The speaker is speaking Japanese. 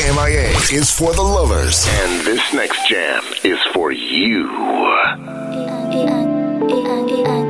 MIA is for the lovers, and this next jam is for you.